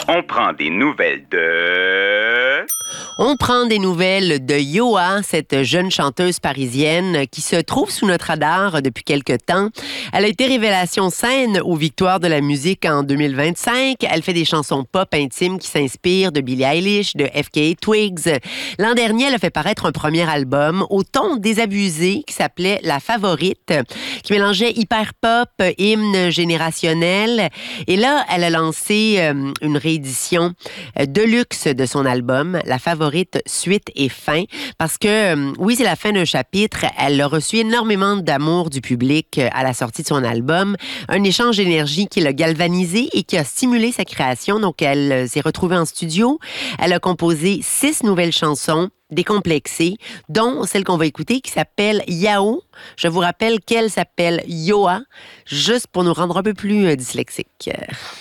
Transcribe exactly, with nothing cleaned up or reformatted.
On prend des nouvelles de... On prend des nouvelles de Yoa, cette jeune chanteuse parisienne qui se trouve sous notre radar depuis quelque temps. Elle a été révélation scène aux Victoires de la musique en deux mille vingt-cinq. Elle fait des chansons pop intimes qui s'inspirent de Billie Eilish, de F K A Twigs. L'an dernier, elle a fait paraître un premier album au ton désabusé qui s'appelait La Favorite, qui mélangeait hyper-pop, hymne générationnel. Et là, elle a lancé euh, une réédition euh, de luxe de son album, La Favorite, suite et fin, parce que, euh, oui, c'est la fin d'un chapitre. Elle a reçu énormément d'amour du public à la sortie de son album, un échange d'énergie qui l'a galvanisé et qui a stimulé sa création. Donc, elle euh, s'est retrouvée en studio. Elle a composé six nouvelles chansons décomplexées, dont celle qu'on va écouter qui s'appelle Yao. Je vous rappelle qu'elle s'appelle Yoa, juste pour nous rendre un peu plus euh, dyslexiques.